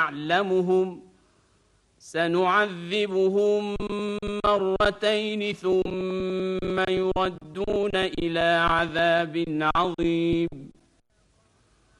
يعلمهم سنعذبهم مرتين ثم يردون إلى عذاب عظيم